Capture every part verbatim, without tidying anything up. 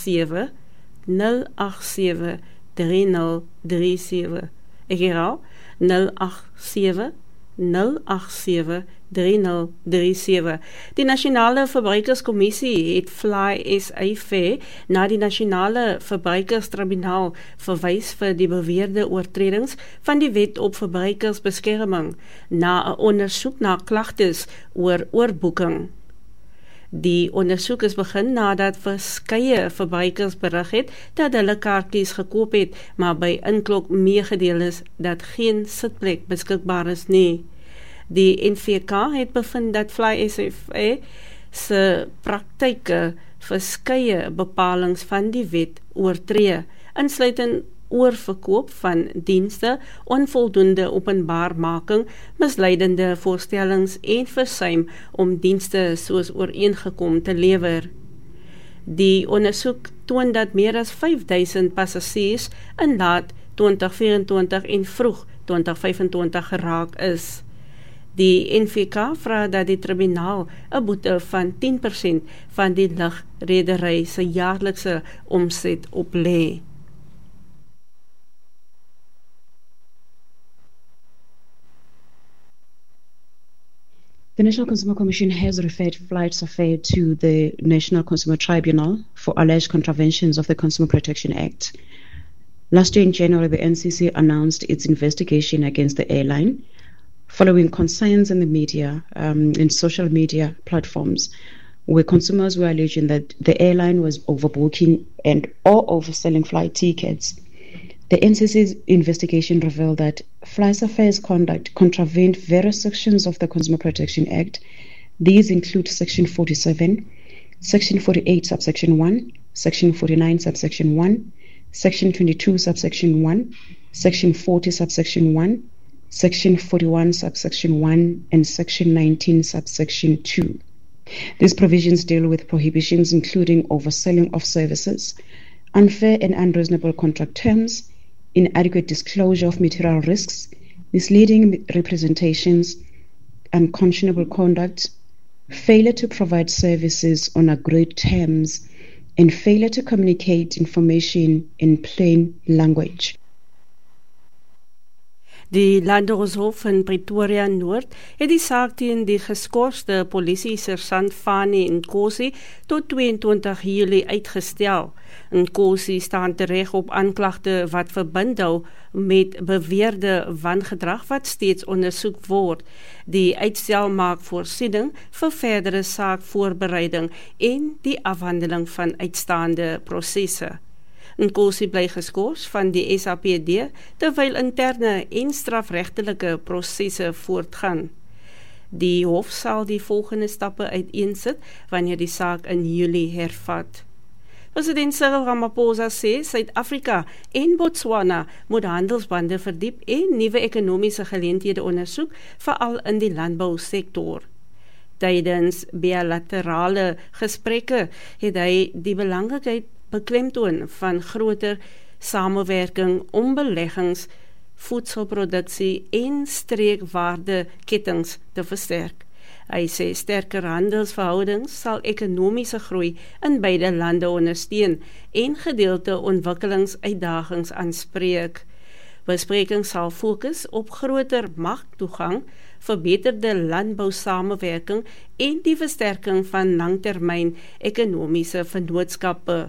sewe nul agt sewe drie nul drie sewe. Ek herhaal nul agt sewe nul agt sewe drie nul drie sewe. Die Nasionale Verbruikerskommissie het Fly S A V na die Nasionale Verbruikerstribunaal verwys vir die beweerde oortredings van die Wet op Verbruikersbeskerming na 'n ondersoek na klagtes oor oorboeking. Die ondersoek is begin nadat verskeie verbruikers berig het dat hulle kaartjies gekoop het, maar by inklok meegedeel is dat geen sitplek beskikbaar is nie. Die N V K het bevind dat Fly S A V se praktyke verskeie bepalings van die wet oortree, insluitend oorverkoop van dienste, onvoldoende openbaarmaking, misleidende voorstellings en versuim om dienste soos ooreengekom te lewer. Die ondersoek toon dat meer as vyf duisend passasiers in laat twintig vyf-en-twintig en vroeg twintig vyf-en-twintig geraak is. Die N V K vra dat die tribunaal 'n boete van tien persent van die lugredery se jaarlikse omset oplê. The National Consumer Commission has referred Fly S A V to the National Consumer Tribunal for alleged contraventions of the Consumer Protection Act. Last year in January, the N C C announced its investigation against the airline, following concerns in the media um, and social media platforms, where consumers were alleging that the airline was overbooking and or overselling flight tickets. The N C C's investigation revealed that Fly S A V's conduct contravened various sections of the Consumer Protection Act. These include Section forty-seven, Section forty-eight, subsection one, Section forty-nine, subsection one, Section twenty-two, subsection one, Section forty, subsection one, Section forty-one, subsection one, and Section nineteen, subsection two. These provisions deal with prohibitions including overselling of services, unfair and unreasonable contract terms, inadequate disclosure of material risks, misleading representations, unconscionable conduct, failure to provide services on agreed terms, and failure to communicate information in plain language. Die Landroshof in Pretoria Noord het die saak teen die geskorste polisie-sersant Fani Nkosi tot tweeëntwintig Julie uitgestel. Nkosi staan tereg op aanklagte wat verbind hou met beweerde wangedrag wat steeds ondersoek word. Die uitstel maak voorsiening vir verdere saakvoorbereiding en die afhandeling van uitstaande prosesse. Nkosi bly geskort van die S A P D terwyl interne en strafregtelike prosesse voortgaan. Die hof sal die volgende stappe uiteensit wanneer die saak in Julie hervat. President Cyril Ramaphosa sê Suid-Afrika en Botswana moet handelsbande verdiep en nuwe ekonomiese geleenthede ondersoek, veral in die landbousektor. Tydens bilaterale gesprekke het hy die belangrikheid beklemtoon van groter samewerking om beleggings, voedselproduksie en streekwaardekettings te versterk. Hy sê sterker handelsverhoudings sal ekonomiese groei in beide lande ondersteun en gedeelde ontwikkelingsuitdagings aanspreek. Besprekings sal fokus op groter magtoegang, verbeterde landbousamewerking en die versterking van langtermyn ekonomiese vennootskappe.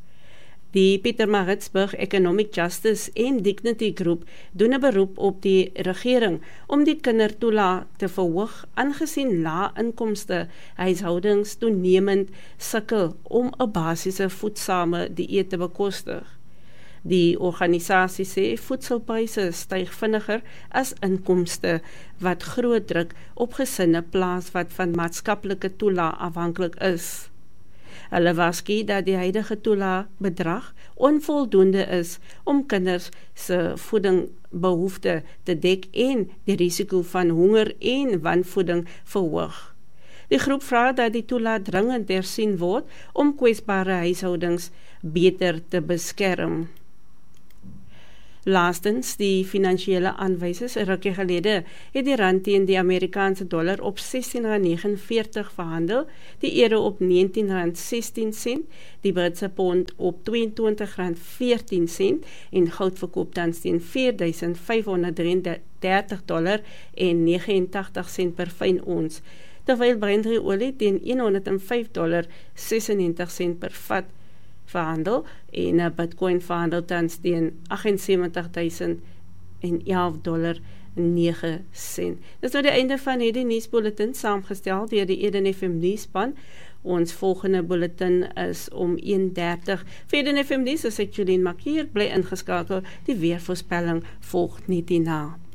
Die Pietermaritzburg Economic Justice en Dignity Groep doen 'n beroep op die regering om die kindertoelaag te verhoog, aangesien lae-inkomste huishoudings toenemend sukkel om 'n basiese voedsame dieet te bekostig. Die organisasie sê voedselpryse styg vinniger as inkomste, wat groot druk op gesinne plaas wat van maatskaplike toelaag afhanklik is. Hulle waarsku dat die huidige toelaagbedrag onvoldoende is om kinders se voedingbehoefte te dek en die risiko van honger en wanvoeding verhoog. Die groep vra dat die toelaag dringend hersien word om kwesbare huishoudings beter te beskerm. Laastens, die finansiële aanwysers 'n rukkie gelede het die rand teen die Amerikaanse dollar op sestien rand negenenveertig verhandel, die euro op negentien rand sestien sent, die Britse pond op tweeëntwintig rand veertien sent en goud verkoop tans teen vier duisend vyfhonderd drieëndertig dollar en negenentagtig sent per fyn ons, terwyl Brent-olie teen honderdvyf dollar sesennegentig sent per vat verhandel en 'n Bitcoin verhandel tans teen agsensewentig duisend elf dollar nege sent. Dis nou die einde van hierdie nuusbulletin saamgestel deur die Eden F M nuusspan. Ons volgende bulletin is om een dertig. Vir Eden F M nuus is ek Jolien Makier, bly ingeskakel. Die weervoorspelling volg net hierna.